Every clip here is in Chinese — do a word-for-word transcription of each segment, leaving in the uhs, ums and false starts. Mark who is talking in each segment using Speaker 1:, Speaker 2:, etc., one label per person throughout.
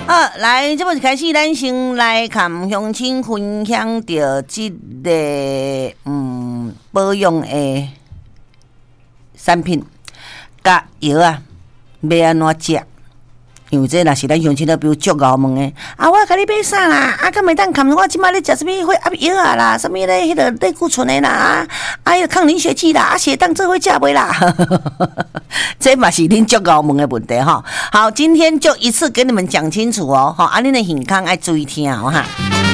Speaker 1: 好，来，这么开始，咱先来看乡亲分享到这个嗯保养的产品，甲药啊，要安怎食？因为这若是咱乡亲都比如足熬问的，啊，我甲你买啥啦？啊，敢袂当看我即摆咧食什么会压药啊啦？什么咧迄个类固醇的啦？啊，啊，迄个抗凝血剂啦？啊，血糖这会食袂啦？这嘛是恁足熬问的问题哈。好，今天就一次给你们讲清楚哦，哈，啊，恁的健康爱注意听哦哈。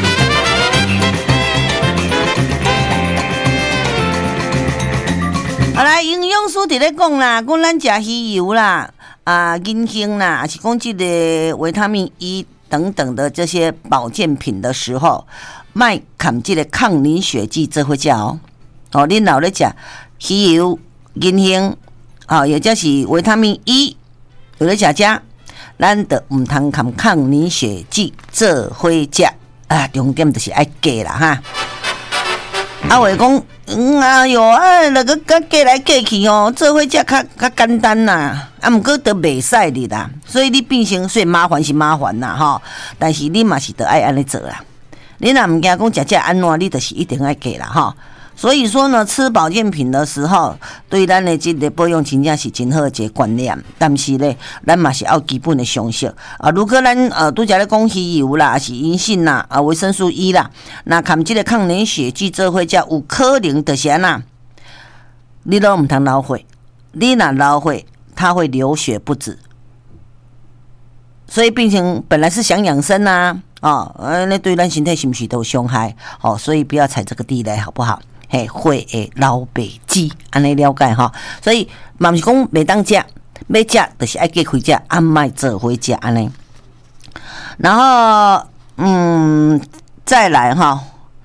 Speaker 1: 好来，营养师伫咧讲啦，讲咱食鱼油啦。啊，银杏啦，还是讲这个维他命 E 等等的这些保健品的时候，卖看这个抗凝血剂这会叫哦。哦，你老咧食鱼油、银杏，哦，也就是维他命 E， 有咧食食，咱就唔通看抗凝血剂这会食啊。重点就是爱加啦哈。啊，话讲，嗯，哎哟，啊，那个加加来加去哦，做伙食较较简单啦，啊，毋过都袂使哩啦，所以你变成虽然麻烦是麻烦啦吼，但是你嘛是得爱安尼做啦。你若毋惊讲食食安怎，你就是一定爱加啦吼。所以说呢，吃保健品的时候，对咱的这个保养真正是真好的一个观念。但是呢，咱嘛是要基本的常识啊。如果咱呃拄则咧讲鱼油啦，还是银杏啦，啊维生素 E 啦，那含这个抗凝血剂做伙食有可能就是安那，你都唔通老血，你若老血，它会流血不止。所以病情本来是想养生呐、啊，哦，呃，那对咱身体是不是都有伤害？哦，所以不要踩这个地雷，好不好？嘿，血的老白鸡，安尼了解哈。所以嘛毋是讲袂当食，要食就是爱加开食，啊莫做伙食安尼。然后，嗯，再来哈，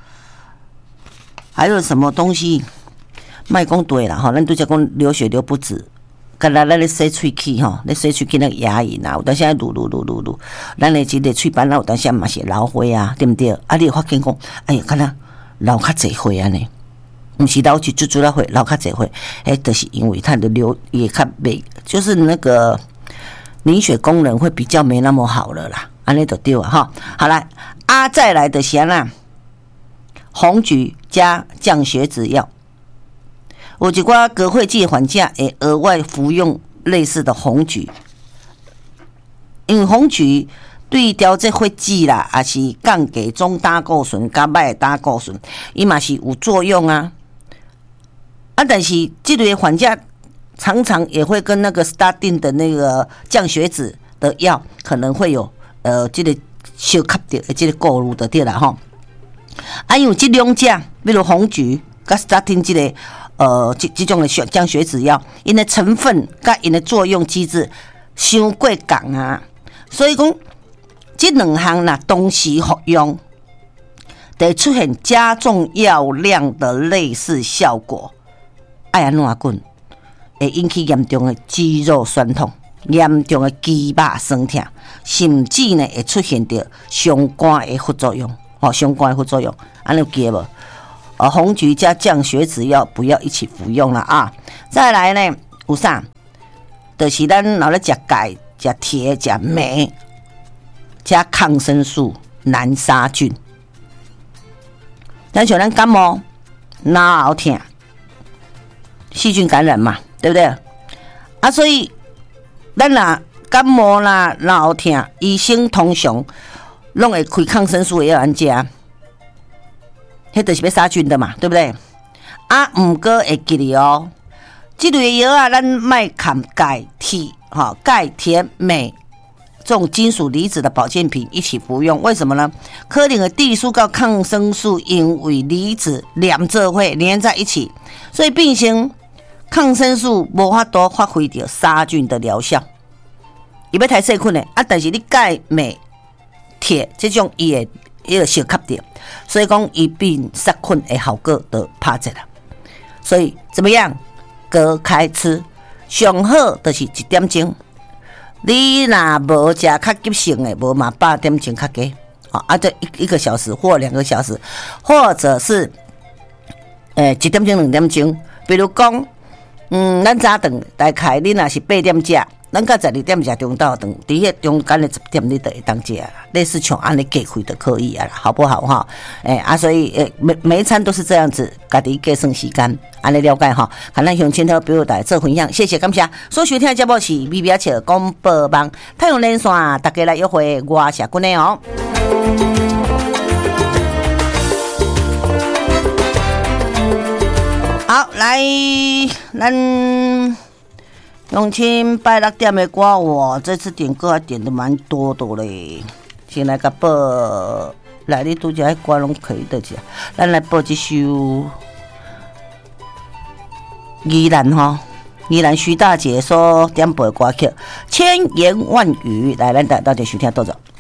Speaker 1: 还有什么东西？莫讲对啦哈，咱拄则讲流血流不止。干咱咱咧洗喙齿吼，咧洗喙齿那个牙龈啊，有当时爱噜噜噜噜噜，咱的这个喙板啊，有当时嘛是老花啊，对不对？啊，你会发现讲，哎呀，干那流较侪血安尼，毋是流去足足啦血，流较侪血，哎，就是因为它的流也较没，就是那个凝血功能会比较没那么好了啦，安尼就对了哈。好来，啊，再来的是安那红菊加降血脂药。有一寡高血脂患者会额外服用类似的红菊，因为红菊对调节血脂啦，也是降低总胆固醇、甲歹的胆固醇，伊嘛是有作用啊。啊，但是这类患者常常也会跟那个 statin 的那个降血脂的药可能会有呃这个相吸到的这个顾虑的对啦吼。啊，因为这两者，比如红菊甲 statin 这个。呃，这这种的血降血脂药，因的成分甲因的作用机制伤过共啊，所以讲这两项呐同时服用，得出现加重药量的类似效果。爱安怎讲？会引起严重的肌肉酸痛、严重的肌肉酸痛，甚至呢会出现着相关的副作用。哦，相关的副作用，安尼有记无？呃，红菊加降血脂药不要一起服用了啊！再来呢，有啥？就是咱老咧食钙、食铁、食镁，加抗生素、难杀菌。咱像咱感冒、哪喉痛，细菌感染嘛，对不对？啊，所以咱若感冒啦、哪喉痛，医生通常拢会开抗生素的药安食。迄就是要杀菌的嘛，对不对？啊，毋过会记哩哦，这类药啊，咱莫含钙、铁、哈钙、铁、镁这种金属离子的保健品一起服用，为什么呢？可能的地素跟抗生素因为离子连做伙连在一起，所以变成抗生素无法度发挥到杀菌的疗效。伊要太细菌的啊，但是你钙、镁、铁这种伊会。伊个小吸掉，所以讲伊变杀菌的效果就拍折了。所以怎么样？隔开吃，上好就是一点钟。你若无食较急性的，无嘛八点钟较加。好啊，这一一个小时或两个小时，或者是诶一点钟两点钟。比如讲，嗯，咱早顿大概你若是八点食， 咱到十二点食中昼顿，伫迄中间的十点你就会当食，类似像安尼计费就可以啊啦，好不好哈？诶、欸、啊，所以诶、欸、每每一餐都是这样子，家己计算时间，安尼了解哈。看咱乡亲好朋友来做分享，谢谢感谢。所收听的节目是咪咪笑广播网太阳连线，大家来约会，我是君的哦。好，来，咱。永清拜六点的歌，我这次点歌还点的蛮多的嘞。先来个播，来你拄只迄歌拢可以得起，咱来播一首宜兰吼，宜兰徐大姐所点播的歌曲《千言万语》，来咱大家收听多少？